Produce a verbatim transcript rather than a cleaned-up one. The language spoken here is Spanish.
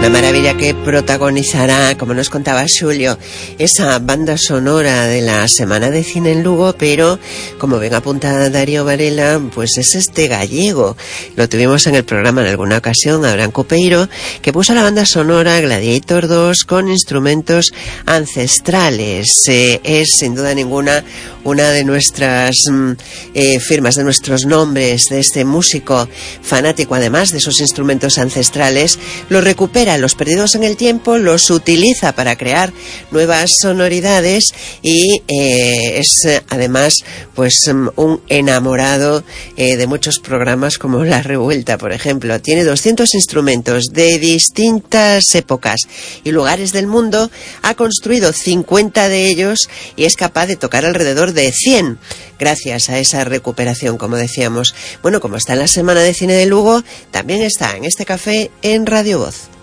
La maravilla que protagonizará, como nos contaba Xulio, esa banda sonora de la Semana de Cine en Lugo, pero como bien apunta Darío Varela, pues es este gallego. Lo tuvimos en el programa en alguna ocasión, Abraham Copeiro, que puso la banda sonora Gladiator dos con instrumentos ancestrales. Eh, es sin duda ninguna una de nuestras mm, eh, firmas, de nuestros nombres, de este músico fanático, además de esos instrumentos ancestrales. Los recupera, los perdidos en el tiempo, los utiliza para crear nuevas sonoridades y eh, es además pues un enamorado eh, de muchos programas como La Revuelta, por ejemplo. Tiene doscientos instrumentos de distintas épocas y lugares del mundo, ha construido cincuenta de ellos y es capaz de tocar alrededor de cien gracias a esa recuperación, como decíamos. Bueno, como está en la Semana de Cine de Lugo, también está en este café en Radio Voz.